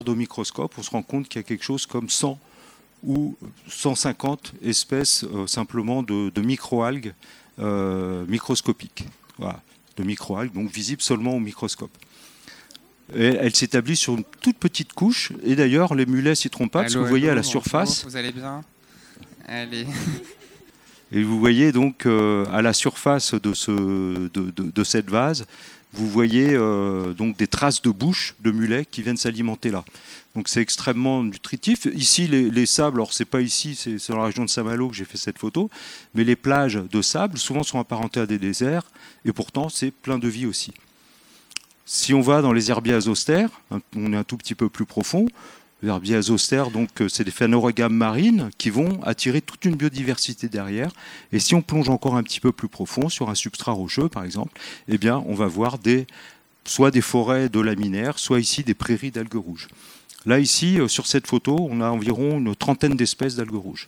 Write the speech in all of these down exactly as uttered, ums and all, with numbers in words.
au microscope, on se rend compte qu'il y a quelque chose comme cent ou cent cinquante espèces euh, simplement de, de microalgues euh, microscopiques. Voilà, de microalgues, donc visibles seulement au microscope. Et elle s'établit sur une toute petite couche. Et d'ailleurs, les mulets s'y trompent pas, parce que vous voyez à la surface. Vous allez bien? Allez. Et vous voyez donc euh, à la surface de, ce, de, de, de cette vase, vous voyez euh, donc des traces de bouche de mulets qui viennent s'alimenter là. Donc c'est extrêmement nutritif. Ici, les, les sables, alors c'est pas ici, c'est dans la région de Saint-Malo que j'ai fait cette photo, mais les plages de sable souvent sont apparentées à des déserts, et pourtant c'est plein de vie aussi. Si on va dans les herbiers azostères, on est un tout petit peu plus profond. Les herbiers azostères, donc, c'est des phanérogames marines qui vont attirer toute une biodiversité derrière. Et si on plonge encore un petit peu plus profond, sur un substrat rocheux, par exemple, eh bien, on va voir des, soit des forêts de laminaires, soit ici des prairies d'algues rouges. Là, ici, sur cette photo, on a environ une trentaine d'espèces d'algues rouges.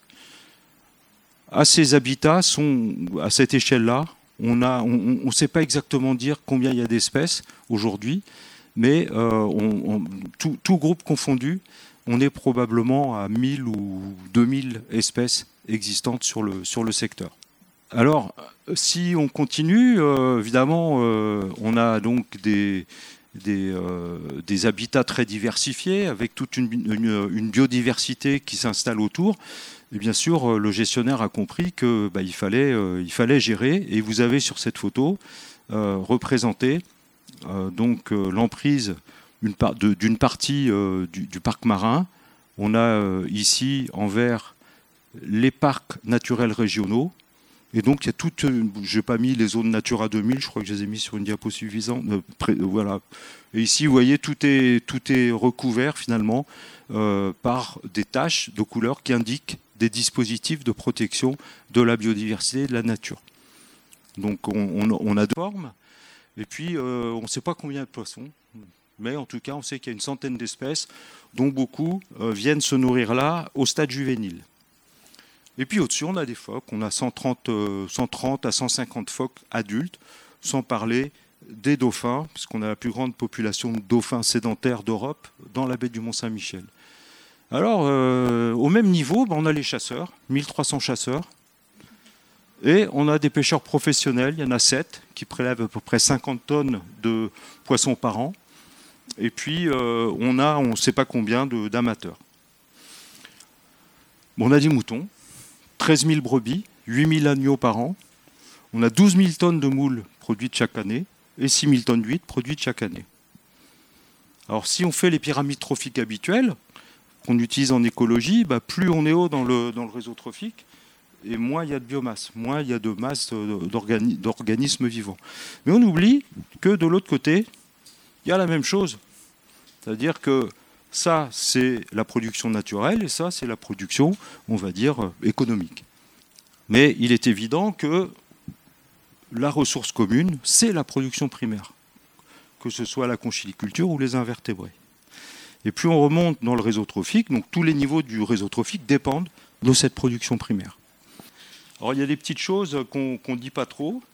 À ces habitats, sont, à cette échelle-là, on ne sait pas exactement dire combien il y a d'espèces aujourd'hui, mais euh, on, on, tout, tout groupe confondu, on est probablement à mille ou deux mille espèces existantes sur le, sur le secteur. Alors, si on continue, euh, évidemment, euh, on a donc des, des, euh, des habitats très diversifiés, avec toute une, une, une biodiversité qui s'installe autour. Et bien sûr, le gestionnaire a compris qu'il bah, fallait, euh, il fallait gérer. Et vous avez sur cette photo euh, représenté euh, donc euh, l'emprise d'une par, partie euh, du, du parc marin. On a euh, ici en vert les parcs naturels régionaux. Et donc il y a toute, je n'ai pas mis les zones Natura deux mille, je crois que je les ai mis sur une diapo suffisante. Euh, près, euh, voilà. Et ici, vous voyez, tout est, tout est recouvert finalement euh, par des taches de couleurs qui indiquent des dispositifs de protection de la biodiversité et de la nature. Donc on, on, on a deux formes, et puis euh, on ne sait pas combien de poissons, mais en tout cas on sait qu'il y a une centaine d'espèces, dont beaucoup euh, viennent se nourrir là au stade juvénile. Et puis au-dessus on a des phoques, on a cent trente, euh, cent trente à cent cinquante phoques adultes, sans parler des dauphins, puisqu'on a la plus grande population de dauphins sédentaires d'Europe dans la baie du Mont-Saint-Michel. Alors, euh, au même niveau, ben, on a les chasseurs, mille trois cents chasseurs, et on a des pêcheurs professionnels, il y en a sept, qui prélèvent à peu près cinquante tonnes de poissons par an, et puis euh, on a on ne sait pas combien d'amateurs. Bon, on a des moutons, treize mille brebis, huit mille agneaux par an, on a douze mille tonnes de moules produites chaque année, et six mille tonnes d'huîtres produites chaque année. Alors si on fait les pyramides trophiques habituelles, qu'on utilise en écologie, bah, plus on est haut dans le, dans le réseau trophique, et moins il y a de biomasse, moins il y a de masse d'organismes vivants. Mais on oublie que de l'autre côté, il y a la même chose. C'est-à-dire que ça, c'est la production naturelle, et ça, c'est la production, on va dire, économique. Mais il est évident que la ressource commune, c'est la production primaire, que ce soit la conchyliculture ou les invertébrés. Et plus on remonte dans le réseau trophique, donc tous les niveaux du réseau trophique dépendent de cette production primaire. Alors il y a des petites choses qu'on ne dit pas trop,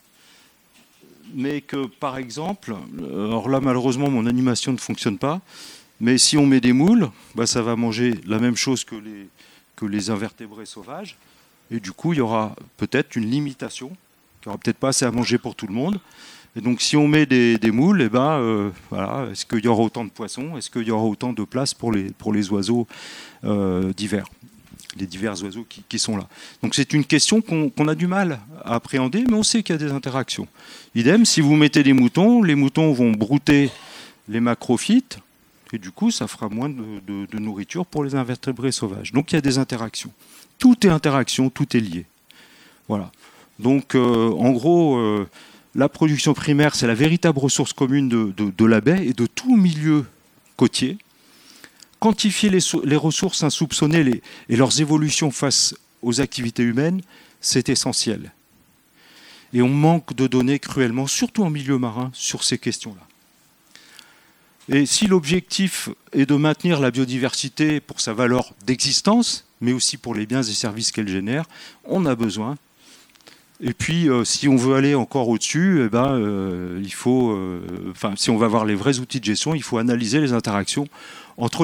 mais que par exemple, alors là malheureusement mon animation ne fonctionne pas, mais si on met des moules, bah, ça va manger la même chose que les, que les invertébrés sauvages, et du coup il y aura peut-être une limitation, il n'y aura peut-être pas assez à manger pour tout le monde. Et donc si on met des, des moules, eh ben, euh, voilà, est-ce qu'il y aura autant de poissons? Est-ce qu'il y aura autant de place pour les, pour les oiseaux euh, divers, les divers oiseaux qui, qui sont là? Donc c'est une question qu'on qu'on a du mal à appréhender, mais on sait qu'il y a des interactions. Idem, si vous mettez des moutons, les moutons vont brouter les macrophytes, et du coup ça fera moins de, de, de nourriture pour les invertébrés sauvages. Donc il y a des interactions. Tout est interaction, tout est lié. Voilà. Donc euh, en gros... Euh, la production primaire, c'est la véritable ressource commune de, de, de la baie et de tout milieu côtier. Quantifier les, les ressources insoupçonnées les, et leurs évolutions face aux activités humaines, c'est essentiel. Et on manque de données cruellement, surtout en milieu marin, sur ces questions-là. Et si l'objectif est de maintenir la biodiversité pour sa valeur d'existence, mais aussi pour les biens et services qu'elle génère, on a besoin. Et puis, euh, si on veut aller encore au-dessus, eh ben, euh, il faut, euh, enfin, si on va avoir les vrais outils de gestion, il faut analyser les interactions entre